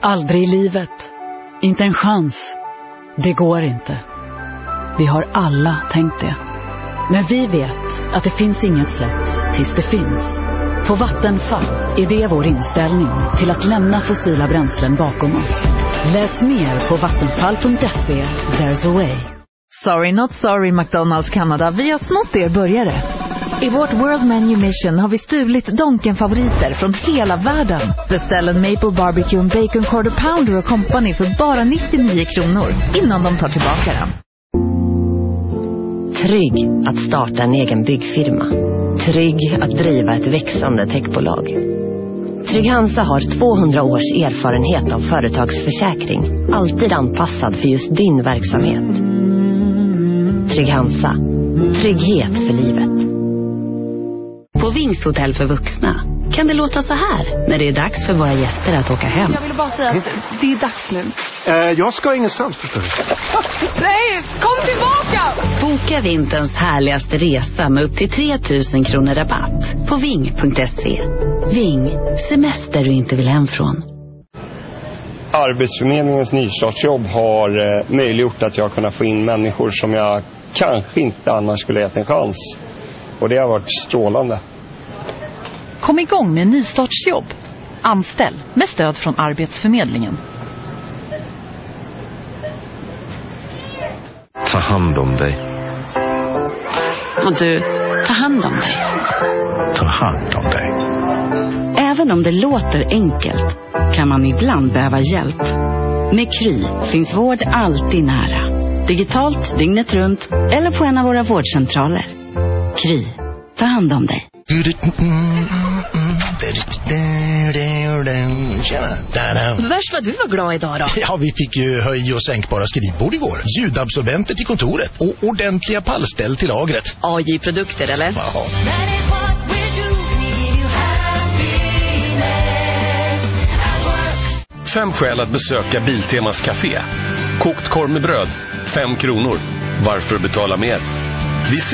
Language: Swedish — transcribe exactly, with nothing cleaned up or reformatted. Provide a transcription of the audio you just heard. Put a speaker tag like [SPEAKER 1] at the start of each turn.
[SPEAKER 1] Aldrig i livet. Inte en chans. Det går inte. Vi har alla tänkt det. Men vi vet att det finns inget sätt tills det finns. På Vattenfall är det vår inställning till att lämna fossila bränslen bakom oss. Läs mer på vattenfall punkt se. There's a way.
[SPEAKER 2] Sorry not sorry McDonalds Canada, vi har snott er burgare. I vårt World Menu Mission har vi stulit Donken-favoriter från hela världen. Beställ en Maple Barbecue and Bacon Quarter Pounder och Company för bara nittionio kronor innan de tar tillbaka den.
[SPEAKER 3] Trygg att starta en egen byggfirma. Trygg att driva ett växande techbolag. Trygg Hansa har tvåhundra års erfarenhet av företagsförsäkring. Alltid anpassad för just din verksamhet. Trygg Hansa. Trygghet för livet. På Wings hotell för vuxna kan det låta så här när det är dags för våra gäster att åka hem.
[SPEAKER 4] Jag vill bara säga att det är dags nu.
[SPEAKER 5] Eh, jag ska ingenstans, förstår du.
[SPEAKER 4] Nej, kom tillbaka!
[SPEAKER 3] Boka vinterns härligaste resa med upp till tre tusen kronor rabatt på ving punkt se. Ving, semester du inte vill hem från.
[SPEAKER 6] Arbetsförmedlingens nystartsjobb har eh, möjliggjort att jag kunnat få in människor som jag kanske inte annars skulle ha gett en chans. Och det har varit strålande.
[SPEAKER 7] Kom igång med nystartsjobb. Anställ med stöd från Arbetsförmedlingen.
[SPEAKER 8] Ta hand om dig.
[SPEAKER 3] Och du, ta hand om dig.
[SPEAKER 8] Ta hand om dig.
[SPEAKER 3] Även om det låter enkelt kan man ibland behöva hjälp. Med Kry finns vård alltid nära. Digitalt, dygnet runt eller på en av våra vårdcentraler. Kry, ta hand om dig.
[SPEAKER 9] Värst vad du var glad idag då.
[SPEAKER 10] Ja, vi fick ju höj- och sänkbara skrivbord igår. Ljudabsorbenter till kontoret och ordentliga pallställ till lagret.
[SPEAKER 9] A J-produkter eller?
[SPEAKER 10] Ja.
[SPEAKER 11] Fem skäl att besöka Biltemas café. Kokt korv med bröd, fem kronor. Varför betala mer? Vi